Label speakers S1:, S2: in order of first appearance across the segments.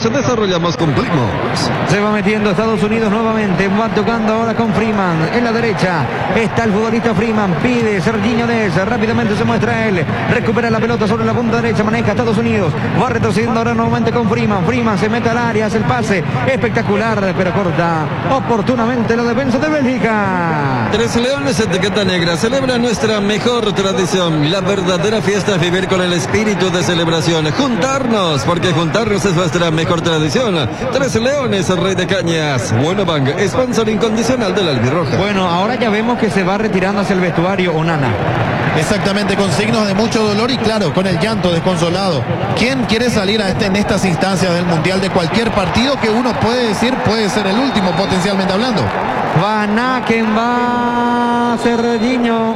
S1: desarrollamos, cumplimos.
S2: Se va metiendo Estados Unidos nuevamente. Va tocando ahora con Freeman. En la derecha está el futbolista Freeman. Pide Serginho Dez. Rápidamente se muestra él. Recupera la pelota sobre la punta derecha. Maneja Estados Unidos. Va retrocediendo ahora nuevamente con Freeman. Freeman se mete al área. Hace el pase. Espectacular, pero corta oportunamente la defensa de Bélgica.
S1: Tres Leones, etiqueta negra. Celebra nuestra mejor tradición. La verdadera fiesta es vivir con el espíritu de celebración. Juntarnos, porque juntarnos es nuestra mejor tradición. Tres Leones, Rey de Cañas. Buenobank, sponsor incondicional del albirroja.
S2: Bueno, ahora ya vemos que se va retirando hacia el vestuario Onana.
S3: Exactamente, con signos de mucho dolor y claro, con el llanto desconsolado. ¿Quién quiere salir en estas instancias del Mundial de cualquier partido que uno puede decir puede ser el último potencialmente hablando?
S2: Van Aken, va Serginho.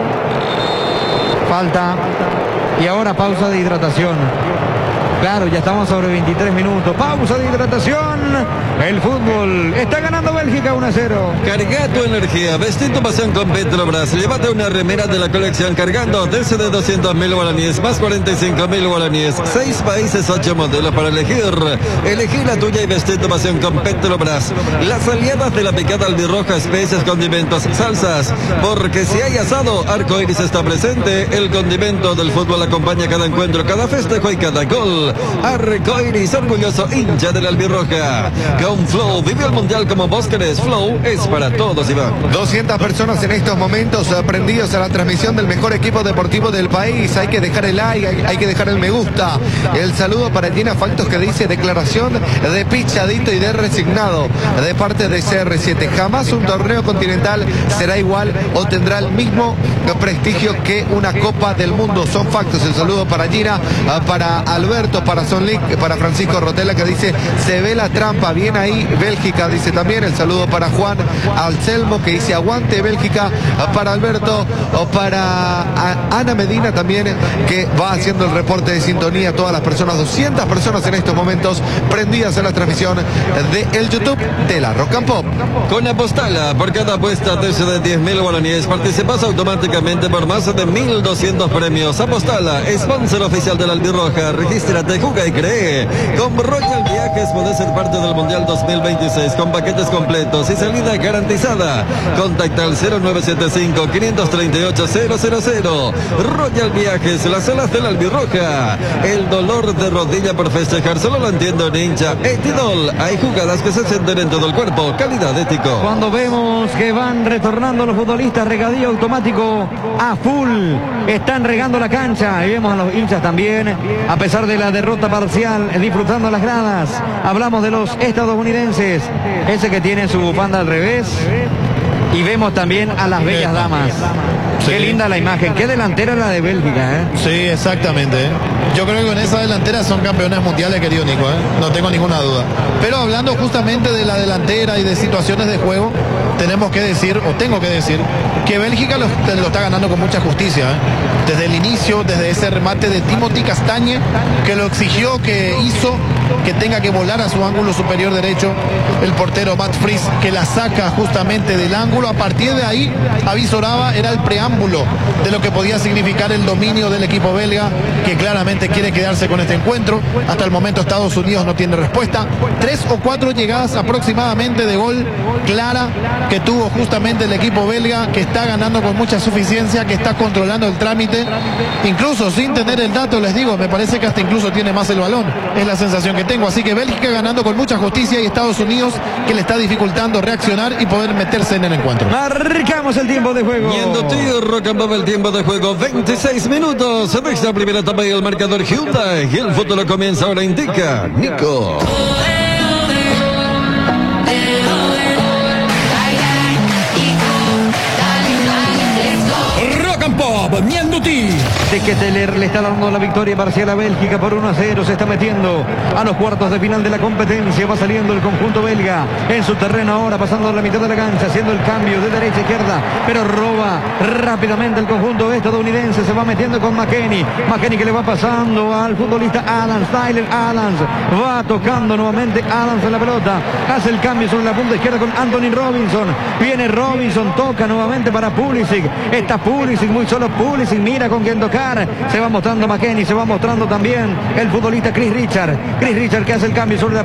S2: Falta. Y ahora pausa de hidratación. Claro, ya estamos sobre 23 minutos. Pausa de hidratación. El fútbol está ganando Bélgica 1-0.
S1: Carga tu energía. Vestí tu pasión con Petrobras. Llévate una remera de la colección cargando desde 200.000 guaraníes más 45.000 guaraníes. 6 países, 8 modelos para elegir. Elegí la tuya y vestí tu pasión con Petrobras. Las aliadas de la picada albirroja, especies, condimentos, salsas. Porque si hay asado, Arcoiris está presente. El condimento del fútbol acompaña cada encuentro, cada festejo y cada gol. Arcoiris, orgulloso hincha de la albirroja. Con Flow, vive el mundial como vos querés. Flow es para todos, Iván.
S4: 200 personas en estos momentos prendidos a la transmisión del mejor equipo deportivo del país. Hay que dejar el like, hay que dejar el me gusta. El saludo para Gina Faltos que dice declaración de pichadito y de resignado de parte de CR7. Jamás un torneo continental será igual o tendrá el mismo prestigio que una Copa del Mundo. Son factos. El saludo para Gina, para Alberto, para Sonlick, para Francisco Rotella que dice se ve la trampa, bien ahí Bélgica, dice también. El saludo para Juan Anselmo que dice aguante Bélgica, para Alberto, o para Ana Medina también que va haciendo el reporte de sintonía. Todas las personas, 200 personas en estos momentos prendidas a la transmisión de el YouTube de la Rock and Pop.
S1: Con Apostala, por cada apuesta desde 10.000 guaraníes participas automáticamente por más de 1.200 premios. Apostala, sponsor oficial de la albirroja. Regístrate, juega y cree. Con Royal Viajes podés ser parte del Mundial 2026 con paquetes completos y salida garantizada. Contacta al 0975-538-000. Royal Viajes, las alas de la albirroja. El dolor de rodilla por festejar solo lo entiendo un hincha. Etidol, hay jugadas que se sienten en todo el cuerpo. Calidad ético.
S2: Cuando vemos que van retornando los futbolistas, regadío automático a full. Están regando la cancha y vemos a los hinchas también, a pesar de la derrota parcial, disfrutando las gradas. Hablamos de los estadounidenses, ese que tiene su bufanda al revés. Y vemos también a las bellas damas. Sí. Qué linda la imagen, qué delantera la de Bélgica, ¿eh?
S3: Sí, exactamente. Yo creo que con esa delantera son campeones mundiales, querido Nico, ¿eh? No tengo ninguna duda. Pero hablando justamente de la delantera y de situaciones de juego, tenemos que decir, o tengo que decir, que Bélgica lo está ganando con mucha justicia, ¿eh? Desde el inicio, desde ese remate de Timothy Castagne, que lo exigió, que hizo que tenga que volar a su ángulo superior derecho, el portero Matt Fries, que la saca justamente del ángulo. A partir de ahí, avisoraba, era el preámbulo de lo que podía significar el dominio del equipo belga, que claramente quiere quedarse con este encuentro. Hasta el momento Estados Unidos no tiene respuesta. 3 o 4 llegadas aproximadamente de gol clara que tuvo justamente el equipo belga, que está ganando con mucha suficiencia, que está controlando el trámite, incluso sin tener el dato, les digo, me parece que hasta incluso tiene más el balón, es la sensación que tengo. Así que Bélgica ganando con mucha justicia y Estados Unidos que le está dificultando reaccionar y poder meterse en el encuentro.
S2: Marcamos el tiempo de juego.
S1: Yendo tío, Rock and Pop, el tiempo de juego, 26 minutos. De esta primera etapa y el marcador Hyundai. Y el futuro comienza ahora, indica Nico.
S2: Mienduti. De que le está dando la victoria parcial a Bélgica por 1-0. Se está metiendo a los cuartos de final de la competencia. Va saliendo el conjunto belga en su terreno ahora, pasando la mitad de la cancha, haciendo el cambio de derecha a izquierda, pero roba rápidamente el conjunto estadounidense. Se va metiendo con McKennie. McKennie que le va pasando al futbolista Adams. Tyler Adams va tocando nuevamente Adams en la pelota. Hace el cambio sobre la punta izquierda con Anthony Robinson. Viene Robinson, toca nuevamente para Pulisic. Está Pulisic, muy solo Pulisic, mira con quién tocar. Se va mostrando McKennie, se va mostrando también el futbolista Chris Richard. Chris Richard que hace el cambio sobre la